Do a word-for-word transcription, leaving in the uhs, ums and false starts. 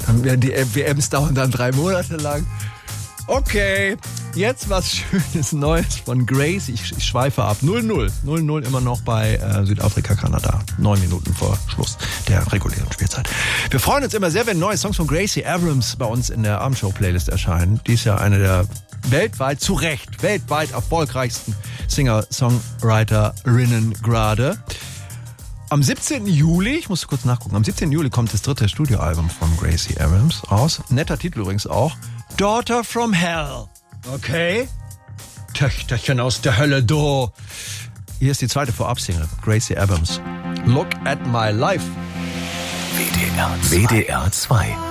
Die W Ms dauern dann drei Monate lang. Okay, jetzt was Schönes Neues von Gracie. Ich, ich schweife ab. null null. null null immer noch bei äh, Südafrika, Kanada. Neun Minuten vor Schluss der regulären Spielzeit. Wir freuen uns immer sehr, wenn neue Songs von Gracie Abrams bei uns in der Abendshow-Playlist erscheinen. Die ist ja eine der weltweit, zu Recht, weltweit erfolgreichsten Singer-Songwriterinnen gerade. Am siebzehnten Juli, ich muss kurz nachgucken, am siebzehnten Juli kommt das dritte Studioalbum von Gracie Abrams raus. Netter Titel übrigens auch. Daughter from Hell. Okay. Töchterchen aus der Hölle, do. Hier ist die zweite Vorabsingle. Gracie Abrams. Look at my life. W D R zwei. W D R zwei.